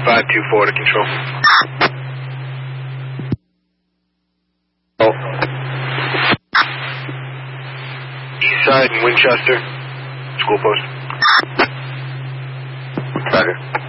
524 to control. Oh. East side in Winchester. School post. Roger.